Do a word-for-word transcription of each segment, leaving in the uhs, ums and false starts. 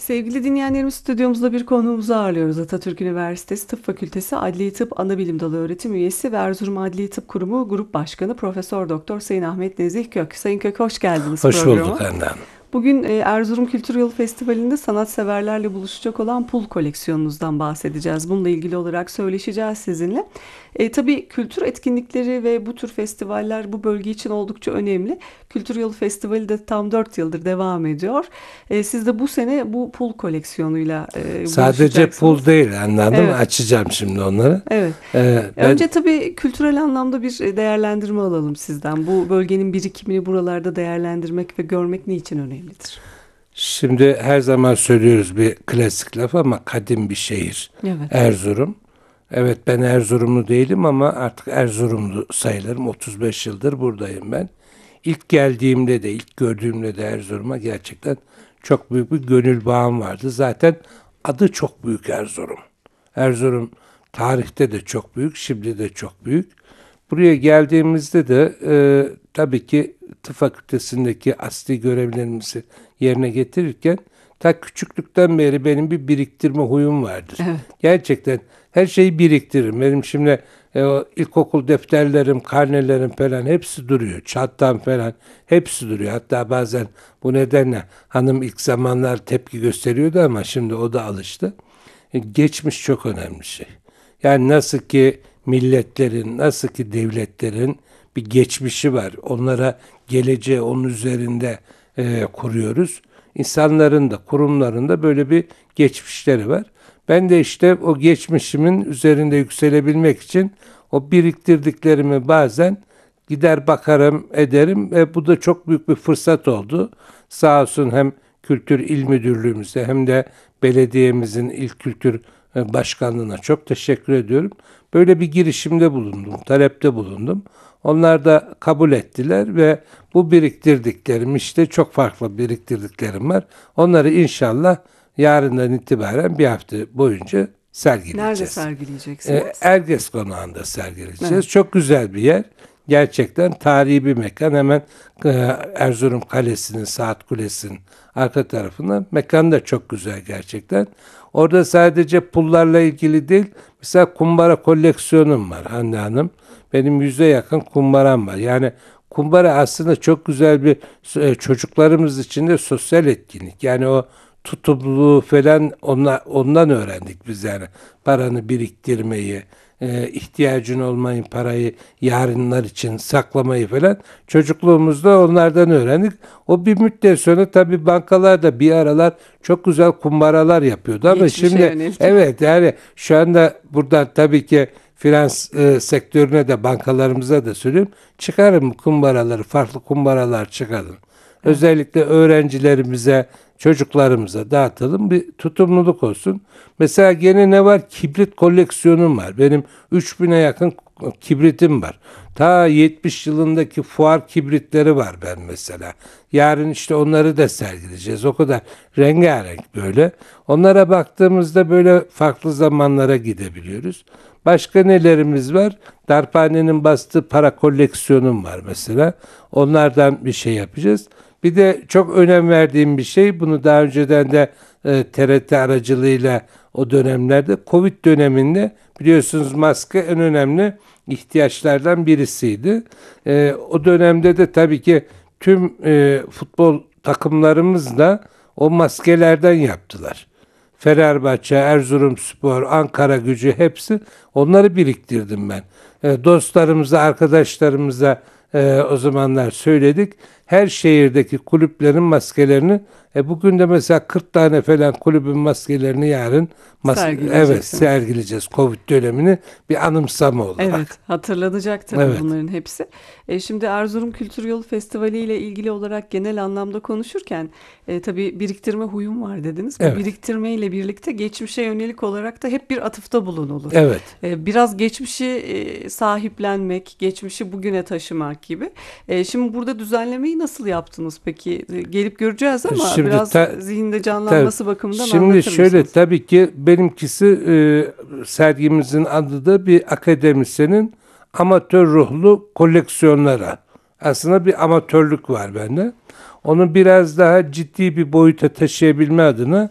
Sevgili dinleyenlerimiz, stüdyomuzda bir konuğumuzu ağırlıyoruz. Atatürk Üniversitesi Tıp Fakültesi Adli Tıp Anabilim Dalı Öğretim Üyesi ve Erzurum Adli Tıp Kurumu Grup Başkanı Profesör Doktor Sayın Ahmet Nezih Kök. Sayın Kök, hoş geldiniz hoş programa. Hoş bulduk Handan. Bugün Erzurum Kültür Yolu Festivali'nde sanatseverlerle buluşacak olan pul koleksiyonunuzdan bahsedeceğiz. Bununla ilgili olarak söyleşeceğiz sizinle. E, tabii kültür etkinlikleri ve bu tür festivaller bu bölge için oldukça önemli. Kültür Yolu Festivali de tam dört yıldır devam ediyor. E, siz de bu sene bu pul koleksiyonuyla e, Sadece pul değil, anladım. Evet. Açacağım şimdi onları. Evet. Ee, ben... Önce tabii kültürel anlamda bir değerlendirme alalım sizden. Bu bölgenin birikimini buralarda değerlendirmek ve görmek niçin önemlidir? Şimdi her zaman söylüyoruz bir klasik laf ama kadim bir şehir. Evet. Erzurum. Evet, ben Erzurumlu değilim ama artık Erzurumlu sayılırım. otuz beş yıldır buradayım ben. İlk geldiğimde de, ilk gördüğümde de Erzurum'a gerçekten çok büyük bir gönül bağım vardı. Zaten adı çok büyük Erzurum. Erzurum tarihte de çok büyük, şimdi de çok büyük. Buraya geldiğimizde de e, tabii ki tıp fakültesindeki asli görevlerimizi yerine getirirken ta küçüklükten beri benim bir biriktirme huyum vardır. Evet. Gerçekten her şeyi biriktiririm. Benim şimdi e, o ilkokul defterlerim, karnelerim falan hepsi duruyor. Çantam falan hepsi duruyor. Hatta bazen bu nedenle hanım ilk zamanlar tepki gösteriyordu ama şimdi o da alıştı. E, geçmiş çok önemli şey. Yani nasıl ki milletlerin, nasıl ki devletlerin bir geçmişi var. Onlara geleceği onun üzerinde e, kuruyoruz. İnsanların da, kurumların da böyle bir geçmişleri var. Ben de işte o geçmişimin üzerinde yükselebilmek için o biriktirdiklerimi bazen gider bakarım, ederim ve bu da çok büyük bir fırsat oldu. Sağ olsun hem Kültür İl Müdürlüğümüze hem de belediyemizin İl Kültür Başkanlığı'na çok teşekkür ediyorum. Böyle bir girişimde bulundum, talepte bulundum. Onlar da kabul ettiler ve bu biriktirdiklerim, işte çok farklı biriktirdiklerim var. Onları inşallah yarından itibaren bir hafta boyunca sergileyeceğiz. Nerede sergileyeceksiniz? Ee, Erges Konağı'nda sergileyeceğiz. Evet. Çok güzel bir yer. Gerçekten tarihi bir mekan. Hemen e, Erzurum Kalesi'nin, Saat Kulesi'nin arka tarafında. Mekan da çok güzel gerçekten. Orada sadece pullarla ilgili değil, mesela kumbara koleksiyonum var Hande Hanım. Benim yüze yakın kumbaram var. Yani kumbara aslında çok güzel bir çocuklarımız için de sosyal etkinlik. Yani o tutumluluğu falan onla, ondan öğrendik biz yani. Paranı biriktirmeyi, e, ihtiyacın olmayın parayı yarınlar için saklamayı falan çocukluğumuzda onlardan öğrendik. O bir müddet sonra tabii bankalar da bir aralar çok güzel kumbaralar yapıyordu ama Geçmişe şimdi yönelik. Evet yani şu anda buradan tabii ki finans e, sektörüne de bankalarımıza da söylüyorum. Çıkarın kumbaraları, farklı kumbaralar çıkarın. Evet. Özellikle öğrencilerimize, çocuklarımıza dağıtalım, bir tutumluluk olsun. Mesela gene ne var? Kibrit koleksiyonum var. Benim üç bine yakın kibritim var. Ta yetmiş yılındaki fuar kibritleri var ben mesela. Yarın işte onları da sergileyeceğiz. O kadar rengarenk böyle. Onlara baktığımızda böyle farklı zamanlara gidebiliyoruz. Başka nelerimiz var? Darphane'nin bastığı para koleksiyonum var mesela. Onlardan bir şey yapacağız. Bir de çok önem verdiğim bir şey, bunu daha önceden de e, T R T aracılığıyla o dönemlerde, Covid döneminde biliyorsunuz maske en önemli ihtiyaçlardan birisiydi. E, o dönemde de tabii ki tüm e, futbol takımlarımız da o maskelerden yaptılar. Fenerbahçe, Erzurumspor, Ankaragücü hepsi onları biriktirdim ben. E, dostlarımıza, arkadaşlarımıza e, o zamanlar söyledik. Her şehirdeki kulüplerin maskelerini, e, bugün de mesela kırk tane falan kulübün maskelerini yarın mas- evet sergileyeceğiz. Covid dönemini bir anımsama olarak. Evet, hatırlanacak tabii evet. Bunların hepsi. E, şimdi Erzurum Kültür Yolu Festivali ile ilgili olarak genel anlamda konuşurken e, tabii biriktirme huyum var dediniz. Bu evet. Biriktirme ile birlikte geçmişe yönelik olarak da hep bir atıfta bulunulur. Evet. E, biraz geçmişi e, sahiplenmek, geçmişi bugüne taşımak gibi. E, şimdi burada düzenlemeyi nasıl yaptınız peki? E, gelip göreceğiz ama şimdi biraz ta, zihinde canlanması tabii, bakımından şimdi anlatır mısınız? Şimdi şöyle tabii ki benimkisi e, sergimizin adı da bir akademisyenin amatör ruhlu koleksiyonlara. Aslında bir amatörlük var bende. Onu biraz daha ciddi bir boyuta taşıyabilme adına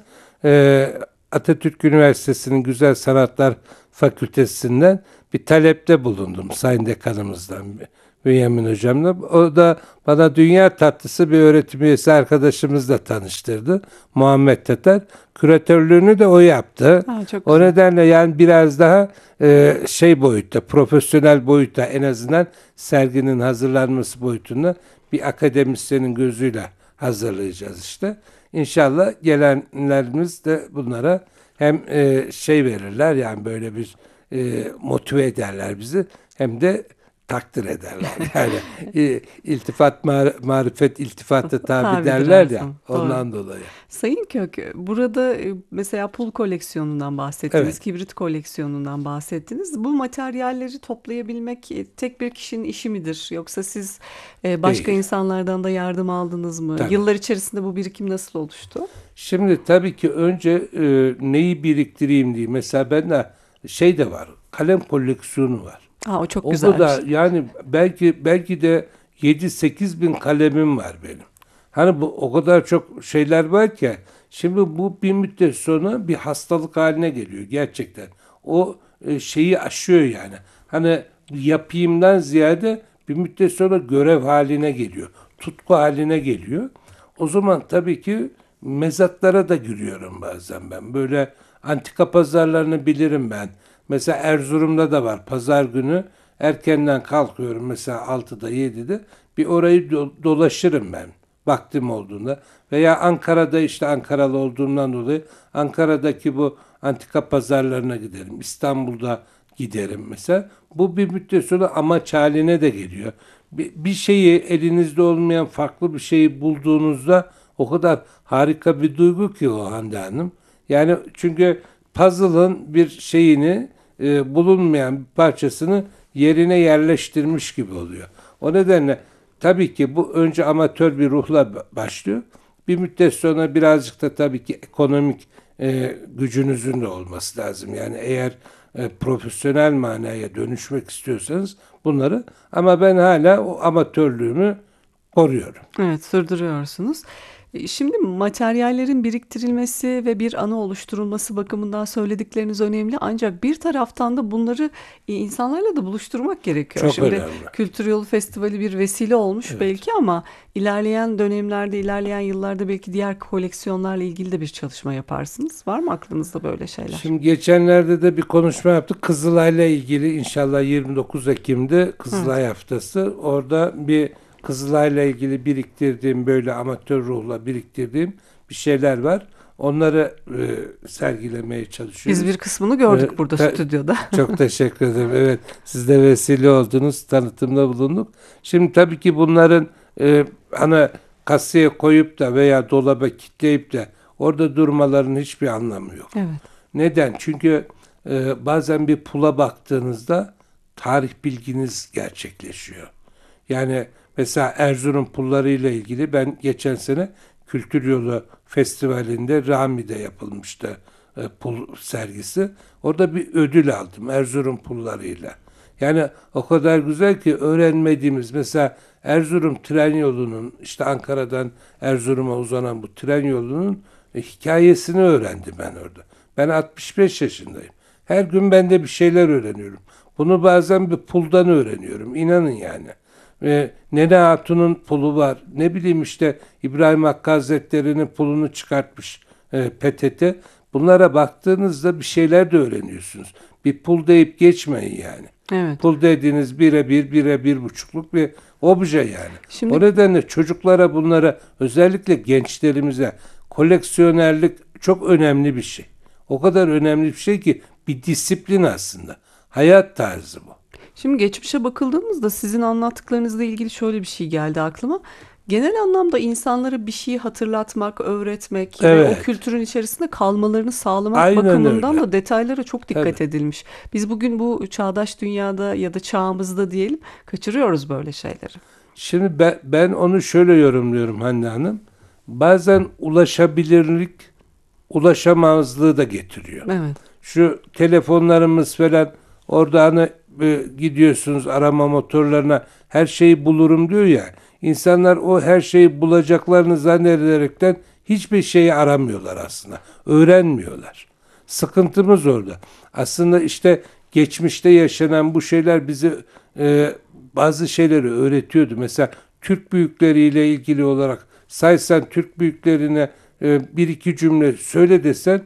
e, Atatürk Üniversitesi'nin Güzel Sanatlar Fakültesinden bir talepte bulundum Sayın Dekanımızdan, Bünyamin Hocam'la. O da bana dünya tatlısı bir öğretim üyesi arkadaşımızla tanıştırdı. Muhammed Tatar. Küratörlüğünü de o yaptı. Ha, çok O güzel. nedenle yani biraz daha e, şey boyutta, profesyonel boyutta, en azından serginin hazırlanması boyutunda bir akademisyenin gözüyle hazırlayacağız işte. İnşallah gelenlerimiz de bunlara hem e, şey verirler, yani böyle bir e, motive ederler bizi, hem de takdir ederler. Yani e, iltifat mar- marifet iltifata tabi Tabidir derler ya, aslında. ondan Doğru. dolayı. Sayın Kök, burada e, mesela pul koleksiyonundan bahsettiniz, Evet. kibrit koleksiyonundan bahsettiniz. Bu materyalleri toplayabilmek e, tek bir kişinin işi midir? Yoksa siz e, başka Değil. insanlardan da yardım aldınız mı? Tabii. Yıllar içerisinde bu birikim nasıl oluştu? Şimdi tabii ki önce e, neyi biriktireyim diye. Mesela bende şey de var. Kalem koleksiyonu var. Aa, o çok O güzelmiş. kadar, yani belki belki de yedi sekiz bin kalemim var benim. Hani bu o kadar çok şeyler var ki, şimdi bu bir müddet sonra bir hastalık haline geliyor gerçekten. O e, şeyi aşıyor yani. Hani yapayımdan ziyade bir müddet sonra görev haline geliyor. Tutku haline geliyor. O zaman tabii ki mezatlara da giriyorum bazen ben. Böyle antika pazarlarını bilirim ben. Mesela Erzurum'da da var. Pazar günü erkenden kalkıyorum mesela altıda yedide, bir orayı do- dolaşırım ben vaktim olduğunda. Veya Ankara'da, işte Ankaralı olduğumdan dolayı Ankara'daki bu antika pazarlarına giderim. İstanbul'da giderim mesela. Bu bir müddet sonra amaç haline de geliyor. Bir, bir şeyi, elinizde olmayan farklı bir şeyi bulduğunuzda o kadar harika bir duygu ki o, Hande Hanım. Yani çünkü puzzle'ın bir şeyini, e, bulunmayan bir parçasını yerine yerleştirmiş gibi oluyor. O nedenle tabii ki bu önce amatör bir ruhla başlıyor. Bir müddet sonra birazcık da tabii ki ekonomik e, gücünüzün de olması lazım. Yani eğer e, profesyonel manaya dönüşmek istiyorsanız bunları, ama ben hala o amatörlüğümü koruyorum. Evet, sürdürüyorsunuz. E, Şimdi materyallerin biriktirilmesi ve bir anı oluşturulması bakımından söyledikleriniz önemli. Ancak bir taraftan da bunları e, insanlarla da buluşturmak gerekiyor. Çok Şimdi önemli. Kültür Yolu Festivali bir vesile olmuş Evet. belki, ama ilerleyen dönemlerde, ilerleyen yıllarda belki diğer koleksiyonlarla ilgili de bir çalışma yaparsınız. Var mı aklınızda böyle şeyler? Şimdi geçenlerde de bir konuşma yaptık. Kızılay'la ilgili, inşallah yirmi dokuz Ekim'de Kızılay Evet. Haftası. Orada bir Kızılay'la ilgili biriktirdiğim, böyle amatör ruhla biriktirdiğim bir şeyler var. Onları e, sergilemeye çalışıyoruz. Biz bir kısmını gördük E, burada ta- stüdyoda. Çok teşekkür ederim. Evet, siz de vesile oldunuz, tanıtımda bulunduk. Şimdi tabii ki bunların e, hani kasaya koyup da veya dolaba kilitleyip de orada durmalarının hiçbir anlamı yok. Evet. Neden? Çünkü e, bazen bir pula baktığınızda tarih bilginiz gerçekleşiyor. Yani mesela Erzurum pullarıyla ilgili ben geçen sene Kültür Yolu Festivali'nde Rami'de yapılmıştı e, pul sergisi. Orada bir ödül aldım Erzurum pullarıyla. Yani o kadar güzel ki öğrenmediğimiz, mesela Erzurum tren yolunun, işte Ankara'dan Erzurum'a uzanan bu tren yolunun e, hikayesini öğrendim ben orada. Ben altmış beş yaşındayım. Her gün ben de bir şeyler öğreniyorum. Bunu bazen bir puldan öğreniyorum. İnanın yani. Ve Nene Hatun'un pulu var. Ne bileyim, işte İbrahim Hakkı Hazretleri'nin pulunu çıkartmış e, P T T. Bunlara baktığınızda bir şeyler de öğreniyorsunuz. Bir pul deyip geçmeyin yani. Evet. Pul dediğiniz bire bir, bire bir buçukluk bir obje yani. Şimdi O nedenle çocuklara, bunlara, özellikle gençlerimize koleksiyonerlik çok önemli bir şey. O kadar önemli bir şey ki bir disiplin aslında. Hayat tarzı bu. Şimdi geçmişe bakıldığımızda sizin anlattıklarınızla ilgili şöyle bir şey geldi aklıma. Genel anlamda insanlara bir şeyi hatırlatmak, öğretmek ve o Evet. kültürün içerisinde kalmalarını sağlamak Aynen bakımından öyle. da detaylara çok dikkat Tabii. edilmiş. Biz bugün bu çağdaş dünyada ya da çağımızda diyelim kaçırıyoruz böyle şeyleri. Şimdi ben, ben onu şöyle yorumluyorum Hande Hanım. Bazen ulaşabilirlik ulaşamazlığı da getiriyor. Evet. Şu telefonlarımız falan, orada hani e, gidiyorsunuz arama motorlarına, her şeyi bulurum diyor ya. İnsanlar o her şeyi bulacaklarını zannederekten hiçbir şeyi aramıyorlar aslında. Öğrenmiyorlar. Sıkıntımız orada. Aslında işte geçmişte yaşanan bu şeyler bize e, bazı şeyleri öğretiyordu. Mesela Türk büyükleriyle ilgili olarak saysan Türk büyüklerine e, bir iki cümle söyle desen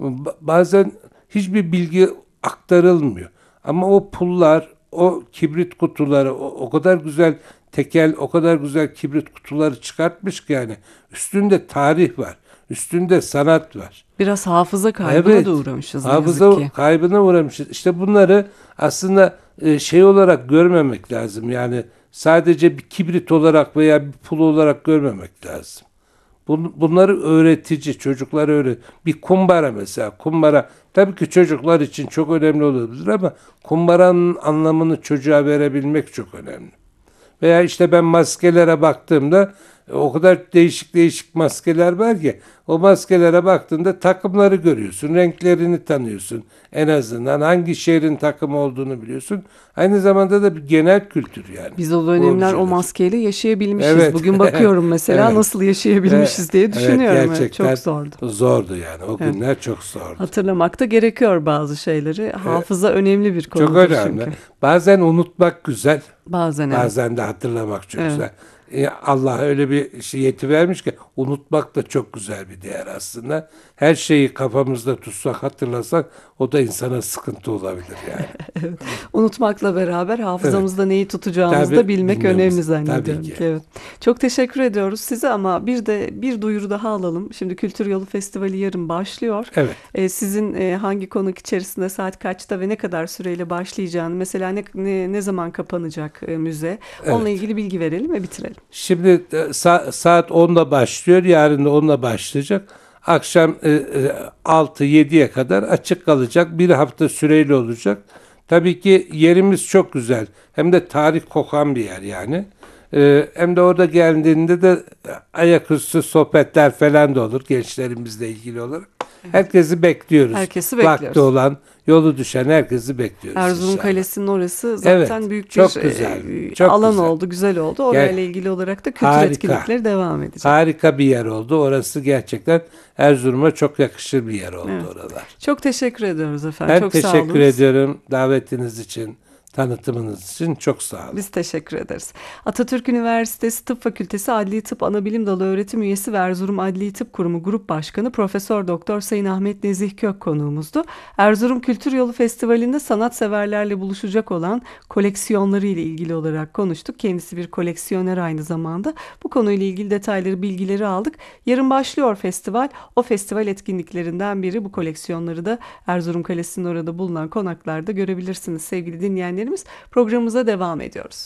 bazen hiçbir bilgi aktarılmıyor. Ama o pullar, o kibrit kutuları, o, o kadar güzel tekel, o kadar güzel kibrit kutuları çıkartmış ki yani üstünde tarih var, üstünde sanat var. Biraz hafıza kaybına evet, da uğramışız. Hafıza kaybına uğramışız. İşte bunları aslında e, şey olarak görmemek lazım. Yani sadece bir kibrit olarak veya bir pul olarak görmemek lazım. Bunları öğretici, çocuklara öğret. Bir kumbara mesela, kumbara tabii ki çocuklar için çok önemli olabilir ama kumbaranın anlamını çocuğa verebilmek çok önemli. Veya işte ben maskelere baktığımda o kadar değişik değişik maskeler var ki o maskelere baktığında takımları görüyorsun, renklerini tanıyorsun. En azından hangi şehrin takımı olduğunu biliyorsun. Aynı zamanda da bir genel kültür yani. Biz o dönemler o maskeyle yaşayabilmişiz. Evet. Bugün bakıyorum mesela evet. nasıl yaşayabilmişiz diye düşünüyorum. Evet, gerçekten çok zordu. Zordu yani. O günler evet. çok zordu. Hatırlamak da gerekiyor bazı şeyleri. Hafıza evet. önemli bir konudur çok önemli. Çünkü. Bazen unutmak güzel. Bazen evet. Bazen de hatırlamak çok evet. güzel. Allah öyle bir şey yeti vermiş ki unutmak da çok güzel bir değer aslında. Her şeyi kafamızda tutsak, hatırlasak o da insana sıkıntı olabilir yani. evet. Unutmakla beraber hafızamızda evet. neyi tutacağımızı tabii, da bilmek önemli zannediyorum. Ki. Evet. Çok teşekkür ediyoruz size ama bir de bir duyuru daha alalım. Şimdi Kültür Yolu Festivali yarın başlıyor. Evet. Ee, sizin e, hangi konuk içerisinde saat kaçta ve ne kadar süreyle başlayacağını, mesela ne ne, ne zaman kapanacak e, müze, evet. onunla ilgili bilgi verelim ve bitirelim. Şimdi sa- saat onda başlıyor, yarın da onda başlayacak. Akşam e, e, altı yediye kadar açık kalacak. Bir hafta süreyle olacak. Tabii ki yerimiz çok güzel. Hem de tarih kokan bir yer yani. E, hem de orada geldiğinde de ayaküstü sohbetler falan da olur gençlerimizle ilgili olarak. Evet. Herkesi bekliyoruz. Herkesi bekliyoruz. Vakti olan, yolu düşen herkesi bekliyoruz. Erzurum inşallah. Kalesi'nin orası zaten evet, büyük bir çok güzel, çok alan güzel. oldu, güzel oldu. Orayla Ger- ilgili olarak da kültür harika, etkinlikleri devam edecek. Harika bir yer oldu. Orası gerçekten Erzurum'a çok yakışır bir yer oldu evet. oralar. Çok teşekkür ediyoruz efendim. Ben çok teşekkür ediyorum davetiniz için. Tanıtımınız için çok sağ olun. Biz teşekkür ederiz. Atatürk Üniversitesi Tıp Fakültesi Adli Tıp Anabilim Dalı Öğretim Üyesi ve Erzurum Adli Tıp Kurumu Grup Başkanı Profesör Doktor Sayın Ahmet Nezih Kök konuğumuzdu. Erzurum Kültür Yolu Festivali'nde sanatseverlerle buluşacak olan koleksiyonları ile ilgili olarak konuştuk. Kendisi bir koleksiyoner aynı zamanda. Bu konuyla ilgili detayları, bilgileri aldık. Yarın başlıyor festival. O festival etkinliklerinden biri, bu koleksiyonları da Erzurum Kalesi'nin orada bulunan konaklarda görebilirsiniz sevgili dinleyenler. Programımıza devam ediyoruz.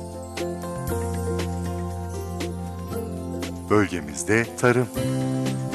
Bölgemizde tarım.